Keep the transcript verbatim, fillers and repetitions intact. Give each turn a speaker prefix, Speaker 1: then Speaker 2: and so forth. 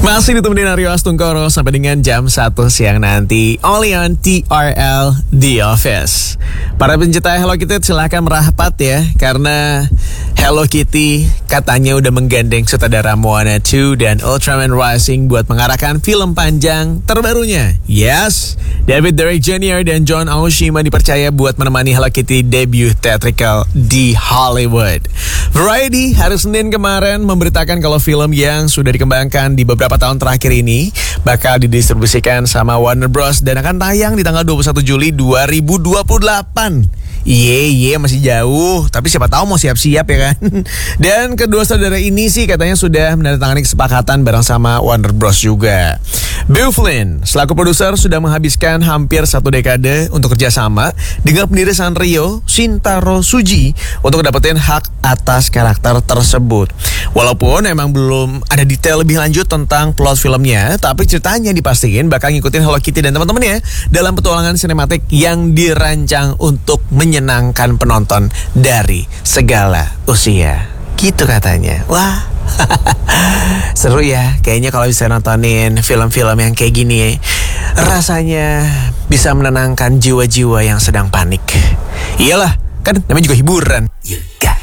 Speaker 1: Masih ditemenin Aryo Astungkoro sampai dengan jam satu siang nanti. Only on T R L The Office. Para pencinta Hello Kitty silahkan merapat ya, karena Hello Kitty katanya udah menggandeng sutradara Moana dua dan Ultraman Rising buat mengarahkan film panjang terbarunya. Yes, David Derek Junior dan John Aoshima dipercaya buat menemani Hello Kitty debut theatrical di Hollywood. Variety hari Senin kemarin memberitakan kalau film yang sudah dikembangkan di beberapa tahun terakhir ini bakal didistribusikan sama Warner Bros dan akan tayang di tanggal dua puluh satu Juli dua ribu dua puluh delapan. Iya, iya masih jauh, tapi siapa tahu mau siap-siap ya kan. Dan kedua saudara ini sih katanya sudah menandatangani kesepakatan bareng sama Warner Bros juga. Beau Flynn selaku produser sudah menghabiskan hampir satu dekade untuk kerjasama dengan pendiri Sanrio, Shintaro Tsuji, untuk dapetin hak atas karakter tersebut. Walaupun emang belum ada detail lebih lanjut tentang plot filmnya, tapi ceritanya dipastikan bakal ngikutin Hello Kitty dan teman-temannya dalam petualangan sinematik yang dirancang untuk menyenangkan penonton dari segala usia. Gitu katanya. Wah, seru ya. Kayaknya kalau bisa nontonin film-film yang kayak gini, rasanya bisa menenangkan jiwa-jiwa yang sedang panik. Iyalah, kan namanya juga hiburan. You got